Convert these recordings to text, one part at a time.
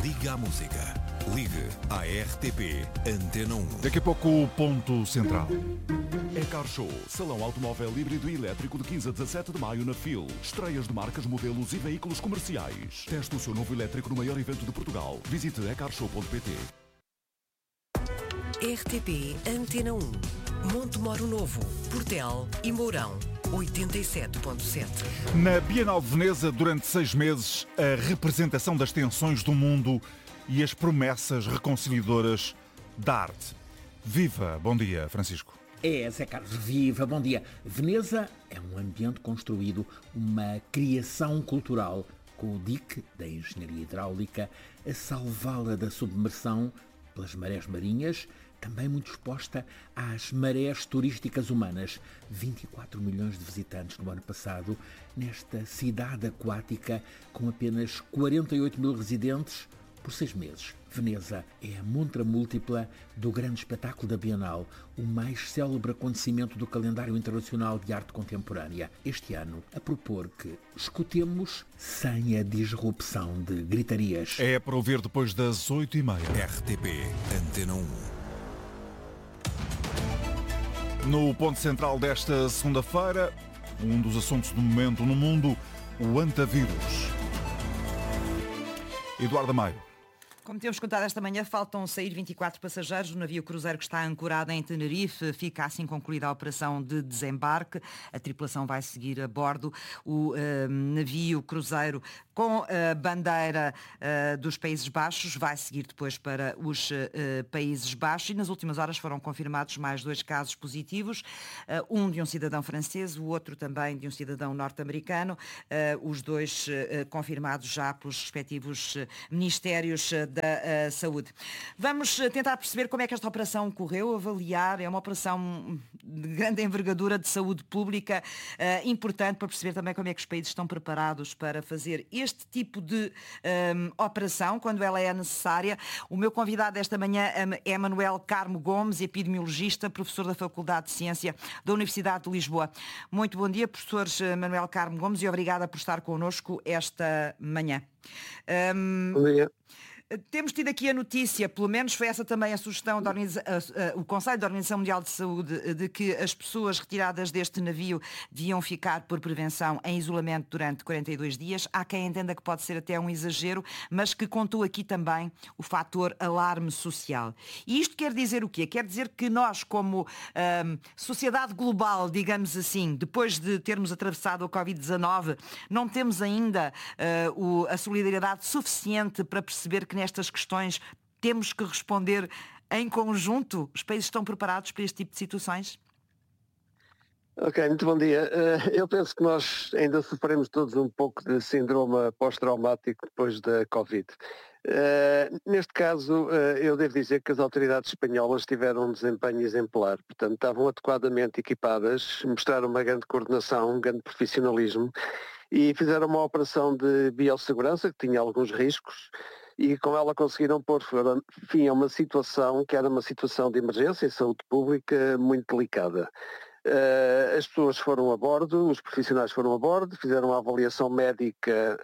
Liga à música. Ligue à RTP Antena 1. Daqui a pouco o ponto central. É Car Show, salão automóvel híbrido e elétrico de 15 a 17 de maio na FIL. Estreias de marcas, modelos e veículos comerciais. Teste o seu novo elétrico no maior evento de Portugal. Visite ecarshow.pt. RTP Antena 1. Montemoro Novo, Portel e Mourão. 87.7. Na Bienal de Veneza, durante 6 meses, a representação das tensões do mundo e as promessas reconciliadoras da arte. Viva! Bom dia, Francisco. É, Zé Carlos, viva, bom dia. Veneza é um ambiente construído, uma criação cultural, com o dique da engenharia hidráulica a salvá-la da submersão pelas marés marinhas, também muito exposta às marés turísticas humanas. 24 milhões de visitantes no ano passado, nesta cidade aquática com apenas 48 mil residentes por 6 meses. Veneza é a montra múltipla do grande espetáculo da Bienal, o mais célebre acontecimento do calendário internacional de arte contemporânea. Este ano, a propor que escutemos sem a disrupção de gritarias. É para ouvir depois das 8h30. RTP Antena 1. No ponto central desta segunda-feira, um dos assuntos do momento no mundo, o antavírus. Eduardo Amaro. Como temos contado esta manhã, faltam sair 24 passageiros. O navio cruzeiro que está ancorado em Tenerife fica assim concluída a operação de desembarque. A tripulação vai seguir a bordo. O navio cruzeiro com a bandeira dos Países Baixos vai seguir depois para os Países Baixos e nas últimas horas foram confirmados mais 2 casos positivos, um de um cidadão francês, o outro também de um cidadão norte-americano, os dois confirmados já pelos respectivos ministérios da Saúde. Vamos tentar perceber como é que esta operação correu, avaliar, é uma operação de grande envergadura de saúde pública, importante para perceber também como é que os países estão preparados para fazer este tipo de operação, quando ela é necessária. O meu convidado esta manhã é Manuel Carmo Gomes, epidemiologista, professor da Faculdade de Ciência da Universidade de Lisboa. Muito bom dia, professor Manuel Carmo Gomes, e obrigada por estar connosco esta manhã. Bom dia. Temos tido aqui a notícia, pelo menos foi essa também a sugestão o Conselho da Organização Mundial de Saúde, de que as pessoas retiradas deste navio deviam ficar por prevenção em isolamento durante 42 dias. Há quem entenda que pode ser até um exagero, mas que contou aqui também o fator alarme social. E isto quer dizer o quê? Quer dizer que nós, como sociedade global, digamos assim, depois de termos atravessado a Covid-19, não temos ainda a solidariedade suficiente para perceber que nestas questões temos que responder em conjunto? Os países estão preparados para este tipo de situações? Ok, muito bom dia. Eu penso que nós ainda sofremos todos um pouco de síndrome pós-traumático depois da Covid. Neste caso, eu devo dizer que as autoridades espanholas tiveram um desempenho exemplar, portanto estavam adequadamente equipadas, mostraram uma grande coordenação, um grande profissionalismo e fizeram uma operação de biossegurança que tinha alguns riscos e com ela conseguiram pôr fim a uma situação que era uma situação de emergência em saúde pública muito delicada. As pessoas foram a bordo, os profissionais foram a bordo, fizeram a avaliação médica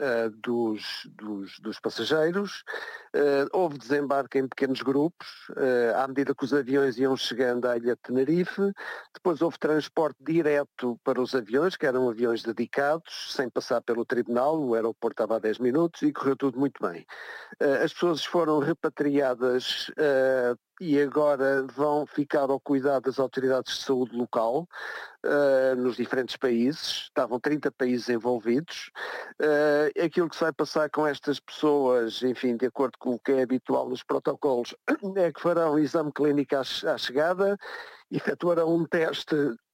dos passageiros, houve desembarque em pequenos grupos, à medida que os aviões iam chegando à ilha de Tenerife, depois houve transporte direto para os aviões, que eram aviões dedicados, sem passar pelo tribunal, o aeroporto estava a 10 minutos e correu tudo muito bem. As pessoas foram repatriadas e agora vão ficar ao cuidado das autoridades de saúde local nos diferentes países. Estavam 30 países envolvidos. Aquilo que se vai passar com estas pessoas, enfim, de acordo com o que é habitual nos protocolos, é que farão um exame clínico à chegada, efetuarão um teste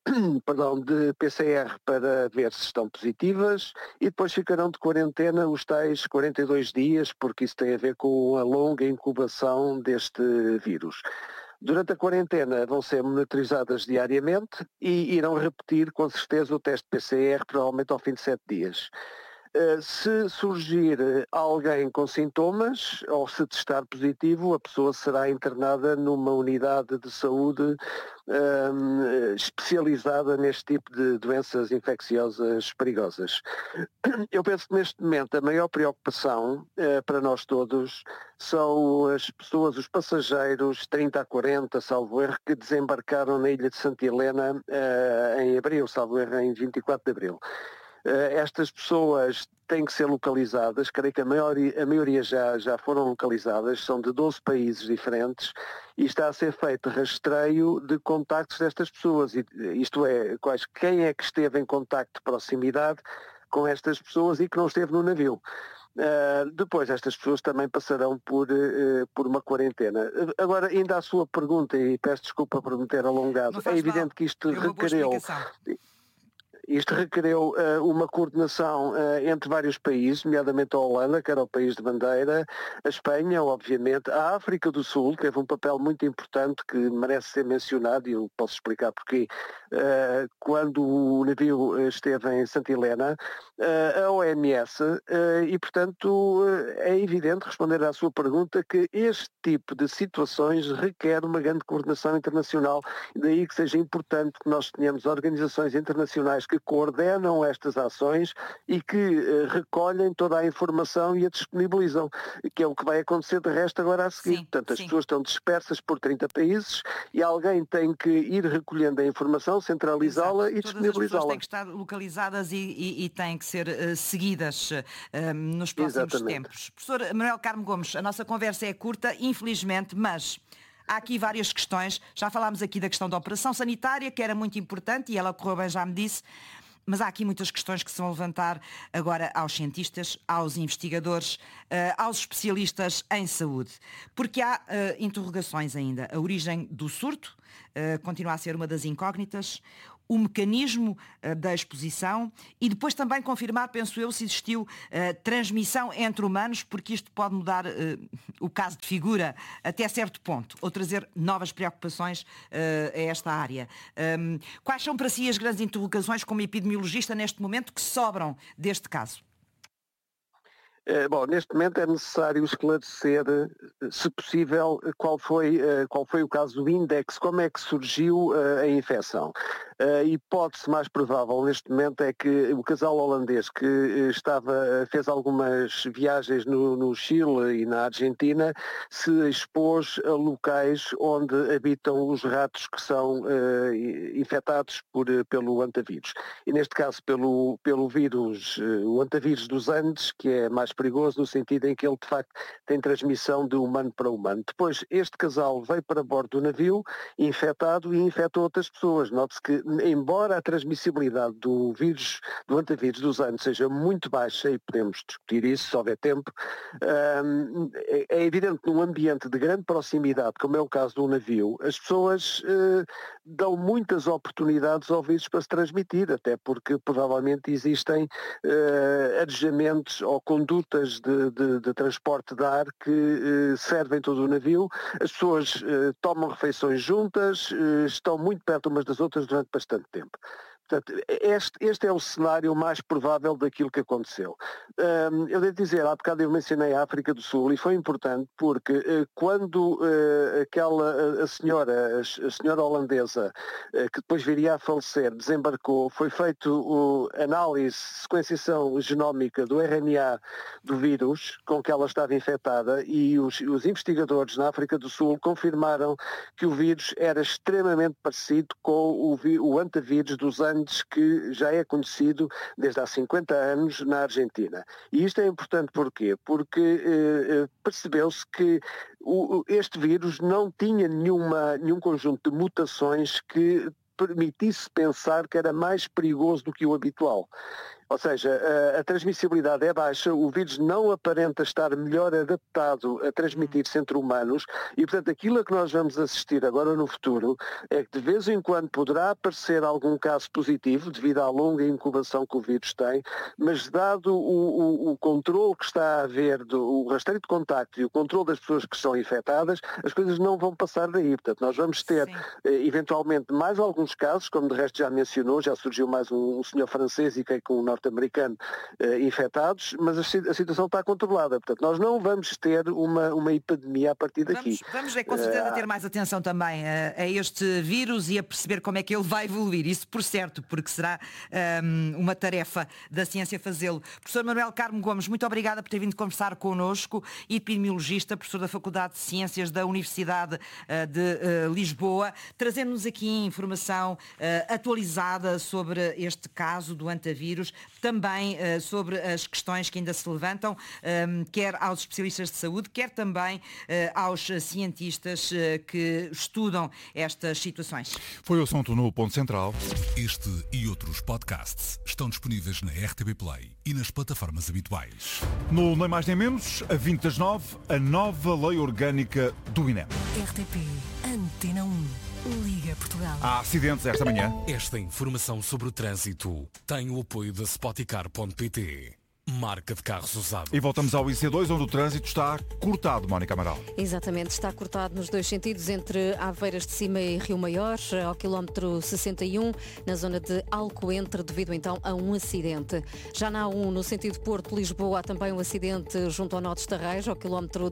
de PCR para ver se estão positivas e depois ficarão de quarentena os tais 42 dias, porque isso tem a ver com a longa incubação deste vírus. Durante a quarentena vão ser monitorizadas diariamente e irão repetir com certeza o teste PCR provavelmente ao fim de 7 dias. Se surgir alguém com sintomas ou se testar positivo, a pessoa será internada numa unidade de saúde especializada neste tipo de doenças infecciosas perigosas. Eu penso que neste momento a maior preocupação para nós todos são as pessoas, os passageiros, 30 a 40, salvo erro, que desembarcaram na ilha de Santa Helena em abril, salvo erro, em 24 de abril. Estas pessoas têm que ser localizadas, creio que a maioria já foram localizadas, são de 12 países diferentes e está a ser feito rastreio de contactos destas pessoas, isto é, quem é que esteve em contacto de proximidade com estas pessoas e que não esteve no navio. Depois estas pessoas também passarão por uma quarentena. Agora, ainda à sua pergunta, e peço desculpa por me ter alongado, é evidente que isto requereu uma coordenação entre vários países, nomeadamente a Holanda, que era o país de bandeira, a Espanha, obviamente, a África do Sul teve um papel muito importante que merece ser mencionado, e eu posso explicar porquê. Quando o navio esteve em Santa Helena, a OMS, e portanto é evidente, responder à sua pergunta, que este tipo de situações requer uma grande coordenação internacional, daí que seja importante que nós tenhamos organizações internacionais que coordenam estas ações e que recolhem toda a informação e a disponibilizam, que é o que vai acontecer de resto agora a seguir. Sim, portanto, as sim. pessoas estão dispersas por 30 países e alguém tem que ir recolhendo a informação, centralizá-la e disponibilizá-la. Todas as pessoas têm disponibilizá-la. que estar localizadas e têm que ser seguidas nos próximos Exatamente. tempos. Professor Manuel Carmo Gomes, a nossa conversa é curta, infelizmente, mas há aqui várias questões. Já falámos aqui da questão da operação sanitária, que era muito importante e ela correu bem, já me disse. Mas há aqui muitas questões que se vão levantar agora aos cientistas, aos investigadores, aos especialistas em saúde. Porque há interrogações ainda. A origem do surto continua a ser uma das incógnitas. O mecanismo da exposição e depois também confirmar, penso eu, se existiu transmissão entre humanos, porque isto pode mudar o caso de figura até certo ponto, ou trazer novas preocupações a esta área. Quais são para si as grandes interrogações como epidemiologista neste momento que sobram deste caso? Bom, neste momento é necessário esclarecer, se possível, qual foi o caso do Index, como é que surgiu a infecção. A hipótese mais provável neste momento é que o casal holandês que fez algumas viagens no Chile e na Argentina se expôs a locais onde habitam os ratos que são infectados pelo hantavírus. E neste caso pelo vírus, o hantavírus dos Andes, que é mais perigoso no sentido em que ele de facto tem transmissão de humano para humano. Depois este casal veio para bordo do navio infectado e infectou outras pessoas. Note-se que embora a transmissibilidade do vírus, do hantavírus dos Andes seja muito baixa, e podemos discutir isso se houver tempo, é evidente que num ambiente de grande proximidade, como é o caso do navio, as pessoas dão muitas oportunidades ao vírus para se transmitir, até porque provavelmente existem arejamentos ou condutas de transporte de ar que servem todo o navio. As pessoas tomam refeições juntas, estão muito perto umas das outras durante bastante tempo. Portanto, este é o cenário mais provável daquilo que aconteceu. Eu devo dizer, há bocado eu mencionei a África do Sul e foi importante porque quando a senhora holandesa, que depois viria a falecer, desembarcou, foi feito análise, sequenciação genómica do RNA do vírus com que ela estava infectada e os investigadores na África do Sul confirmaram que o vírus era extremamente parecido com o hantavírus dos Andes, que já é conhecido desde há 50 anos na Argentina. E isto é importante porquê? Porque percebeu-se que este vírus não tinha nenhum conjunto de mutações que permitisse pensar que era mais perigoso do que o habitual. Ou seja, a transmissibilidade é baixa, o vírus não aparenta estar melhor adaptado a transmitir-se entre humanos e, portanto, aquilo a que nós vamos assistir agora no futuro é que de vez em quando poderá aparecer algum caso positivo devido à longa incubação que o vírus tem, mas dado o controle que está a haver, o rastreio de contacto e o controle das pessoas que são infectadas, as coisas não vão passar daí. Portanto, nós vamos ter eventualmente mais alguns casos, como de resto já mencionou, já surgiu mais um senhor francês e que com o norte norte-americano infectados, mas a situação está controlada. Portanto, nós não vamos ter uma epidemia a partir daqui. Vamos com certeza ter mais atenção também a este vírus e a perceber como é que ele vai evoluir. Isso por certo, porque será uma tarefa da ciência fazê-lo. Professor Manuel Carmo Gomes, muito obrigada por ter vindo conversar connosco, epidemiologista, professor da Faculdade de Ciências da Universidade de Lisboa, trazendo-nos aqui informação atualizada sobre este caso do antavírus, também sobre as questões que ainda se levantam, quer aos especialistas de saúde, quer também aos cientistas que estudam estas situações. Foi o assunto no Ponto Central. Este e outros podcasts estão disponíveis na RTP Play e nas plataformas habituais. No Nem Mais Nem Menos, a 20 das 9, a nova lei orgânica do INEM. RTP Antena 1. Liga Portugal. Há acidentes esta manhã. Esta informação sobre o trânsito tem o apoio da Spoticar.pt. Marca de carros usados. E voltamos ao IC2, onde o trânsito está cortado, Mónica Amaral. Exatamente, está cortado nos dois sentidos, entre Aveiras de Cima e Rio Maior, ao quilómetro 61, na zona de Alcoentre, devido então a um acidente. Já na A1, no sentido Porto-Lisboa, há também um acidente junto ao nó de Estarreja, ao quilómetro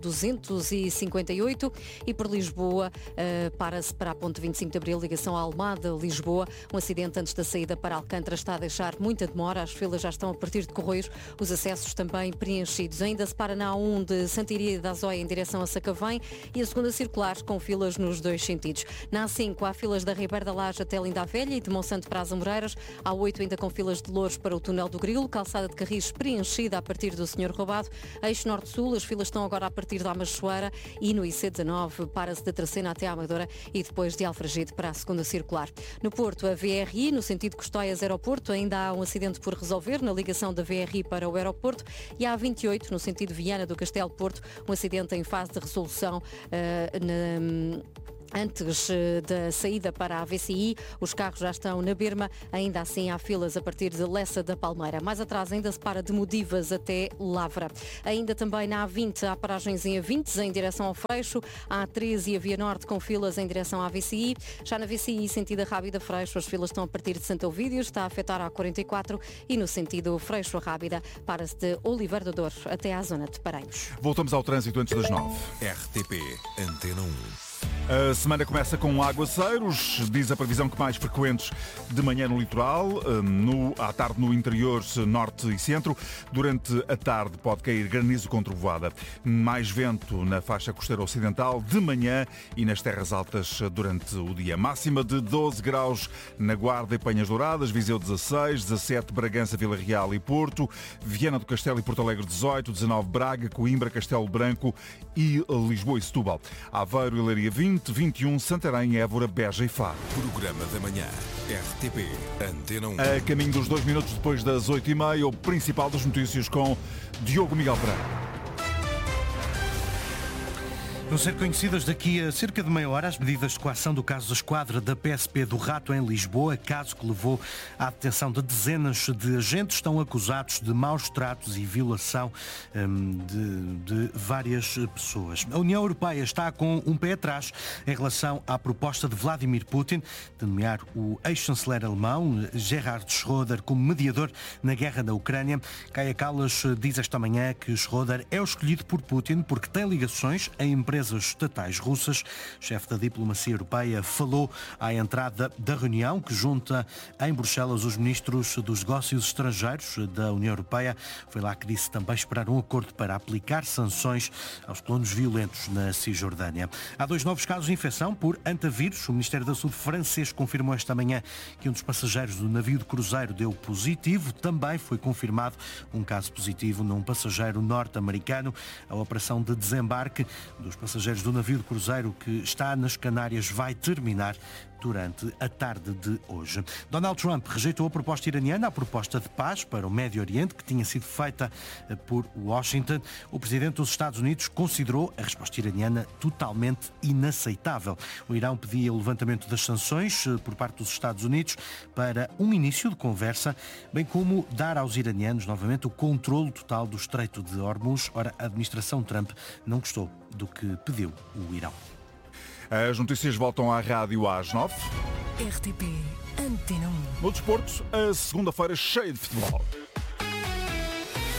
258, e por Lisboa, para-se para a ponte 25 de Abril, ligação à Almada-Lisboa. Um acidente antes da saída para Alcântara está a deixar muita demora, as filas já estão a partir de Correios, os acessos também preenchidos. Ainda se para na A1 de Santiria da Azóia em direção a Sacavém e a segunda circular com filas nos dois sentidos. Na A5 há filas da Ribeira da Laje até Linda a Velha e de Monsanto para as Amoreiras. A8 ainda com filas de Louros para o túnel do Grilo, calçada de Carris preenchida a partir do Senhor Roubado. Eixo Norte-Sul, as filas estão agora a partir da Amachoeira e no IC19 para-se da Tracena até à Amadora e depois de Alfragide para a segunda circular. No Porto, a VRI, no sentido Custóias-Aeroporto, ainda há um acidente por resolver na ligação da VRI para o aeroporto, e há 28 no sentido Viana do Castelo Porto, um acidente em fase de resolução antes da saída para a VCI. Os carros já estão na berma, ainda assim há filas a partir de Lessa da Palmeira. Mais atrás ainda se para de Modivas até Lavra. Ainda também na A20 há paragens em A20 em direção ao Freixo, a A13 e a Via Norte com filas em direção à VCI. Já na VCI, sentido Rábida Freixo, as filas estão a partir de Santo Ovídio, está a afetar a A44 e no sentido Freixo Rábida para-se de Oliveira do Douro até à zona de Paranhos. Voltamos ao trânsito antes das 9. RTP Antena 1. A semana começa com aguaceiros, diz a previsão que mais frequentes de manhã no litoral, à tarde no interior, norte e centro. Durante a tarde pode cair granizo com trovoada. Mais vento na faixa costeira ocidental de manhã e nas terras altas durante o dia. Máxima de 12 graus na Guarda e Penhas Douradas, Viseu 16, 17 Bragança, Vila Real e Porto, Viana do Castelo e Porto Alegre 18, 19 Braga, Coimbra, Castelo Branco e Lisboa e Setúbal. Aveiro e Leiria 20, 21 Santarém, Évora, Beja e Faro. Programa da manhã. RTP Antena 1. A caminho dos 2 minutos depois das 8h30, o principal das notícias com Diogo Miguel Pereira. Vão ser conhecidas daqui a cerca de meia hora as medidas de coação do caso da esquadra da PSP do Rato em Lisboa, caso que levou à detenção de dezenas de agentes. Estão acusados de maus tratos e violação de várias pessoas. A União Europeia está com um pé atrás em relação à proposta de Vladimir Putin de nomear o ex-chanceler alemão Gerhard Schröder como mediador na guerra da Ucrânia. Kaja Kallas diz esta manhã que Schröder é o escolhido por Putin porque tem ligações a empresas estatais russas. O chefe da diplomacia europeia falou à entrada da reunião que junta em Bruxelas os ministros dos negócios estrangeiros da União Europeia. Foi lá que disse também esperar um acordo para aplicar sanções aos colonos violentos na Cisjordânia. Há 2 novos casos de infecção por antavírus. O Ministério da Saúde francês confirmou esta manhã que um dos passageiros do navio de cruzeiro deu positivo. Também foi confirmado um caso positivo num passageiro norte-americano. A operação de desembarque dos passageiros do navio de cruzeiro que está nas Canárias vai terminar durante a tarde de hoje. Donald Trump rejeitou a proposta iraniana, a proposta de paz para o Médio Oriente, que tinha sido feita por Washington. O presidente dos Estados Unidos considerou a resposta iraniana totalmente inaceitável. O Irão pedia o levantamento das sanções por parte dos Estados Unidos para um início de conversa, bem como dar aos iranianos novamente o controle total do Estreito de Hormuz. Ora, a administração Trump não gostou do que pediu o Irão. As notícias voltam à rádio às 9. RTP Antena 1. No desporto, a segunda-feira cheia de futebol.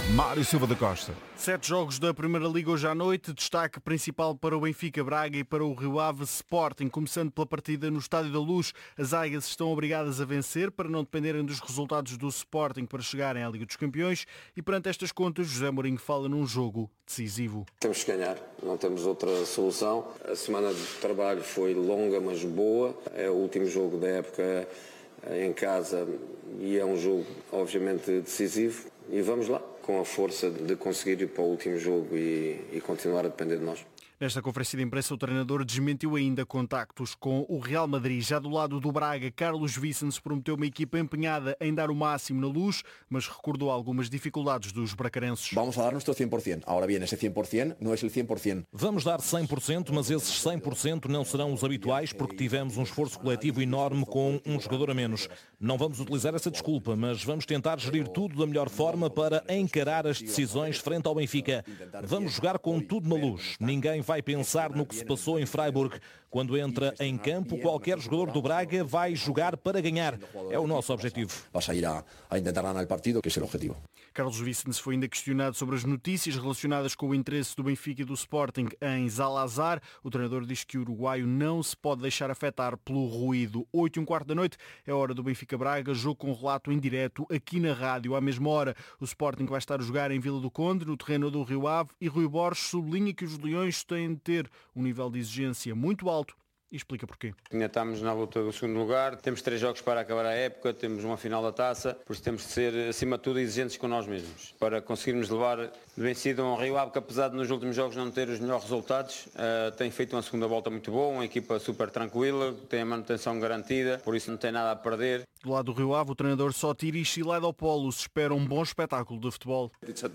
Mário Silva da Costa. 7 jogos da Primeira Liga hoje à noite, destaque principal para o Benfica Braga e para o Rio Ave Sporting. Começando pela partida no Estádio da Luz, as Águias estão obrigadas a vencer para não dependerem dos resultados do Sporting para chegarem à Liga dos Campeões e perante estas contas José Mourinho fala num jogo decisivo. Temos que ganhar, não temos outra solução. A semana de trabalho foi longa, mas boa. É o último jogo da época em casa e é um jogo obviamente decisivo e vamos lá, com a força de conseguir ir para o último jogo e continuar a depender de nós. Nesta conferência de imprensa, o treinador desmentiu ainda contactos com o Real Madrid. Já do lado do Braga, Carlos Vicens prometeu uma equipa empenhada em dar o máximo na Luz, mas recordou algumas dificuldades dos bracarenses. Vamos a dar nuestro 100%. Ahora bien, ese 100% no es el 100%. Vamos dar 100%, mas esses 100% não serão os habituais porque tivemos um esforço coletivo enorme com um jogador a menos. Não vamos utilizar essa desculpa, mas vamos tentar gerir tudo da melhor forma para encarar as decisões frente ao Benfica. Vamos jogar com tudo na Luz. Ninguém vai pensar no que se passou em Freiburg. Quando entra em campo, qualquer jogador do Braga vai jogar para ganhar. É o nosso objetivo. Vas a ir a intentar ganar el partido, que es el objetivo. Carlos Vicens foi ainda questionado sobre as notícias relacionadas com o interesse do Benfica e do Sporting em Zalazar. O treinador diz que o uruguaio não se pode deixar afetar pelo ruído. 8h15 da noite é a hora do Benfica Braga, jogo com relato em direto aqui na rádio. À mesma hora, o Sporting vai estar a jogar em Vila do Conde, no terreno do Rio Ave, e Rui Borges sublinha que os leões têm de ter um nível de exigência muito alto e explica porquê. Ainda estamos na luta do segundo lugar, temos 3 jogos para acabar a época, temos uma final da taça, por isso temos de ser, acima de tudo, exigentes com nós mesmos, para conseguirmos levar vencido um Rio Ave que, apesar de nos últimos jogos não ter os melhores resultados, tem feito uma segunda volta muito boa, uma equipa super tranquila, tem a manutenção garantida, por isso não tem nada a perder. Do lado do Rio Ave, o treinador Sotiris Silaidopoulos espera um bom espetáculo de futebol.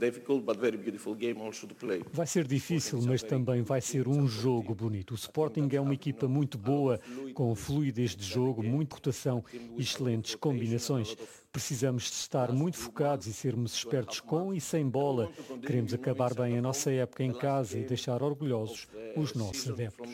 Vai ser difícil, mas também vai ser um jogo bonito. O Sporting é uma equipa muito boa, com fluidez de jogo, muita rotação e excelentes combinações. Precisamos de estar muito focados e sermos espertos com e sem bola. Queremos acabar bem a nossa época em casa e deixar orgulhosos os nossos adeptos.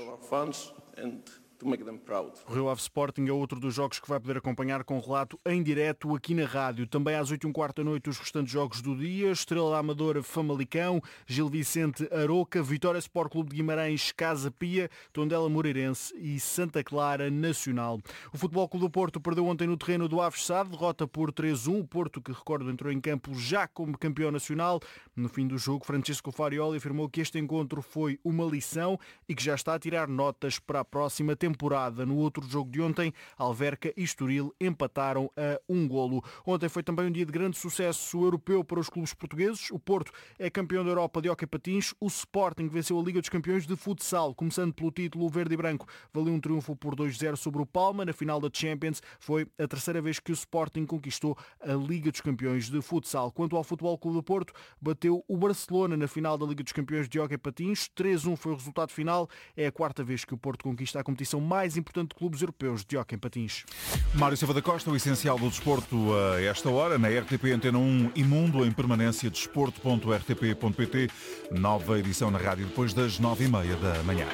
O Rio Ave Sporting é outro dos jogos que vai poder acompanhar com relato em direto aqui na rádio. Também às 8h15 da noite os restantes jogos do dia. Estrela da Amadora, Famalicão, Gil Vicente, Aroca, Vitória Sport Clube de Guimarães, Casa Pia, Tondela Moreirense e Santa Clara Nacional. O Futebol Clube do Porto perdeu ontem no terreno do Aves Sade, derrota por 3-1. O Porto, que recordo, entrou em campo já como campeão nacional. No fim do jogo, Francisco Farioli afirmou que este encontro foi uma lição e que já está a tirar notas para a próxima temporada. No outro jogo de ontem, Alverca e Estoril empataram a 1-1. Ontem foi também um dia de grande sucesso europeu para os clubes portugueses. O Porto é campeão da Europa de hóquei patins. O Sporting venceu a Liga dos Campeões de futsal. Começando pelo título, o verde e branco valeu um triunfo por 2-0 sobre o Palma. Na final da Champions, foi a terceira vez que o Sporting conquistou a Liga dos Campeões de futsal. Quanto ao Futebol Clube do Porto, bateu o Barcelona na final da Liga dos Campeões de hóquei patins. 3-1 foi o resultado final. É a 4ª vez que o Porto conquista a competição mais importante de clubes europeus de hóquei patins. Mário Silva da Costa, o essencial do desporto a esta hora, na RTP Antena 1 e Mundo, em permanência, desporto.rtp.pt, nova edição na rádio depois das 9h30 da manhã.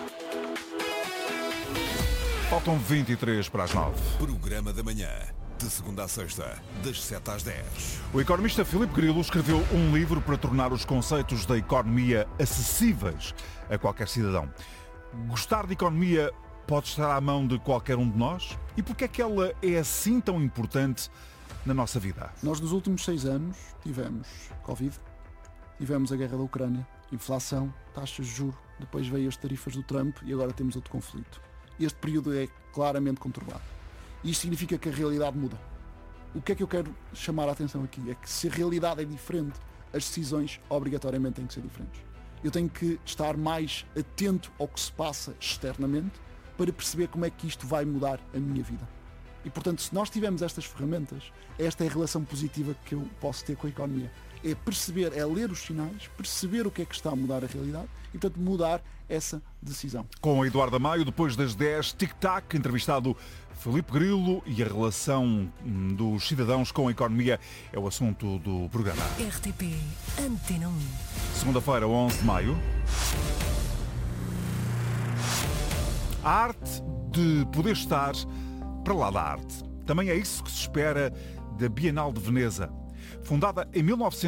Faltam 23 para as 9. Programa da manhã, de segunda a sexta, das 7 às 10. O economista Filipe Grilo escreveu um livro para tornar os conceitos da economia acessíveis a qualquer cidadão. Gostar de economia pode estar à mão de qualquer um de nós? E porquê é que ela é assim tão importante na nossa vida? Nós nos últimos 6 anos tivemos Covid, tivemos a guerra da Ucrânia, inflação, taxas de juros, depois veio as tarifas do Trump e agora temos outro conflito. Este período é claramente conturbado. Isto significa que a realidade muda. O que é que eu quero chamar a atenção aqui? É que se a realidade é diferente, as decisões obrigatoriamente têm que ser diferentes. Eu tenho que estar mais atento ao que se passa externamente para perceber como é que isto vai mudar a minha vida. E, portanto, se nós tivermos estas ferramentas, esta é a relação positiva que eu posso ter com a economia. É perceber, é ler os sinais, perceber o que é que está a mudar a realidade e, portanto, mudar essa decisão. Com a Eduardo Amaio, depois das 10, tic-tac, entrevistado Filipe Grilo, e a relação dos cidadãos com a economia é o assunto do programa. RTP Antena 1. Segunda-feira, 11 de maio. A arte de poder estar para lá da arte. Também é isso que se espera da Bienal de Veneza. Fundada em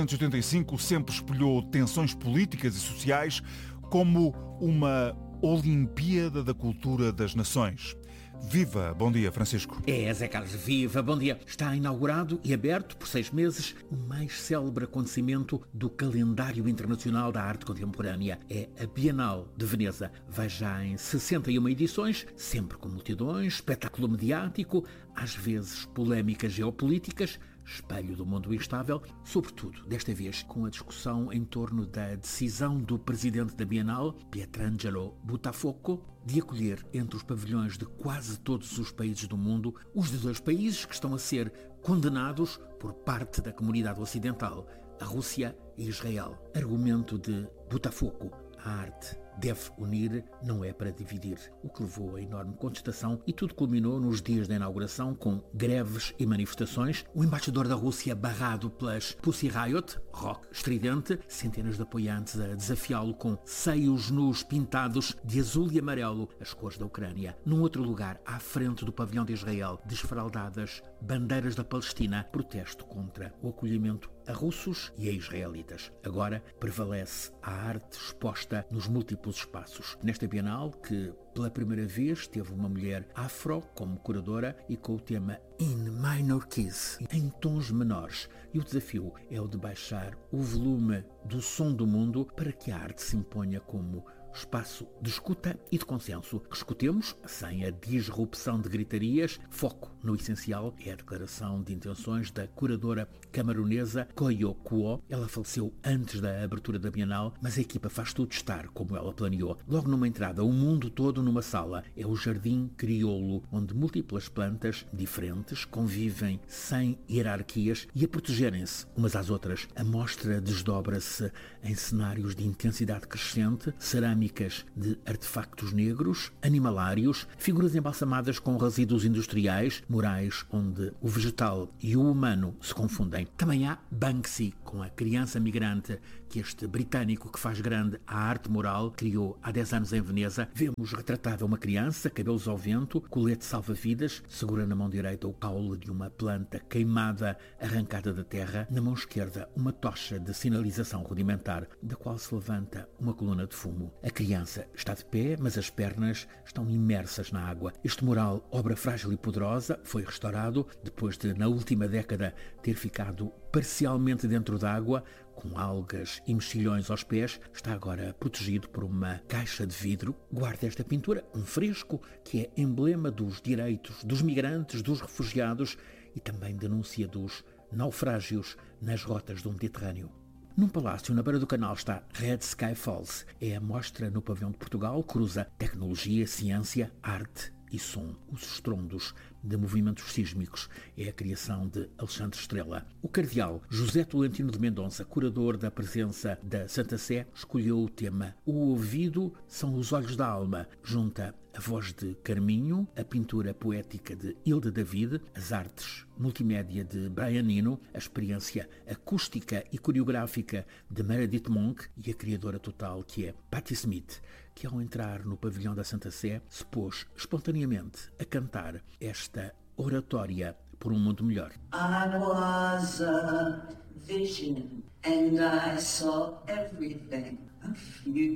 1985, sempre espelhou tensões políticas e sociais como uma Olimpíada da Cultura das Nações. Viva! Bom dia, Francisco. É, Zé Carlos, viva! Bom dia! Está inaugurado e aberto por 6 meses o mais célebre acontecimento do calendário internacional da arte contemporânea. É a Bienal de Veneza. Vai já em 61 edições, sempre com multidões, espetáculo mediático, às vezes polémicas geopolíticas, espelho do mundo instável, sobretudo, desta vez, com a discussão em torno da decisão do presidente da Bienal, Pietrangelo Buttafuoco, de acolher entre os pavilhões de quase todos os países do mundo os 2 países que estão a ser condenados por parte da comunidade ocidental, a Rússia e Israel. Argumento de Buttafuoco: a arte deve unir, não é para dividir, o que levou a enorme contestação, e tudo culminou nos dias da inauguração com greves e manifestações, o embaixador da Rússia barrado pelas Pussy Riot, rock estridente, centenas de apoiantes a desafiá-lo com seios nus pintados de azul e amarelo, as cores da Ucrânia. Num outro lugar, à frente do pavilhão de Israel, desfraldadas bandeiras da Palestina, protesto contra o acolhimento a russos e a israelitas. Agora prevalece a arte exposta nos múltiplos espaços. Nesta Bienal, que pela primeira vez teve uma mulher afro como curadora e com o tema In Minor Keys, em tons menores. E o desafio é o de baixar o volume do som do mundo para que a arte se imponha como espaço de escuta e de consenso. Que escutemos sem a disrupção de gritarias. Foco no essencial é a declaração de intenções da curadora camaronesa Koyo Kuo. Ela faleceu antes da abertura da Bienal, mas a equipa faz tudo estar como ela planeou. Logo numa entrada, o mundo todo numa sala. É o Jardim Crioulo, onde múltiplas plantas diferentes convivem sem hierarquias e a protegerem-se umas às outras. A mostra desdobra-se em cenários de intensidade crescente, cerâmicas de artefactos negros, animalários, figuras embalsamadas com resíduos industriais, murais onde o vegetal e o humano se confundem. Também há Banksy, com a criança migrante que este britânico que faz grande a arte moral criou há 10 anos em Veneza. Vemos retratada uma criança, cabelos ao vento, colete salva-vidas, segura na mão direita o caule de uma planta queimada arrancada da terra, na mão esquerda uma tocha de sinalização rudimentar, da qual se levanta uma coluna de fumo. A criança está de pé, mas as pernas estão imersas na água. Este mural, obra frágil e poderosa, foi restaurado depois de, na última década, ter ficado parcialmente dentro d'água, com algas e mexilhões aos pés. Está agora protegido por uma caixa de vidro. Guarda esta pintura, um fresco que é emblema dos direitos dos migrantes, dos refugiados e também denúncia dos naufrágios nas rotas do Mediterrâneo. Num palácio na beira do canal está Red Sky Falls. É a mostra no pavilhão de Portugal, cruza tecnologia, ciência, arte e som. Os estrondos de movimentos sísmicos é a criação de Alexandre Estrela. O cardeal José Tolentino de Mendonça, curador da presença da Santa Sé, escolheu o tema O ouvido são os olhos da alma. Junta a voz de Carminho, a pintura poética de Hilda David, as artes multimédia de Brian Eno, a experiência acústica e coreográfica de Meredith Monk e a criadora total que é Patti Smith, que ao entrar no pavilhão da Santa Sé se pôs espontaneamente a cantar esta oratória por um mundo melhor. I was a vision and I saw everything of you.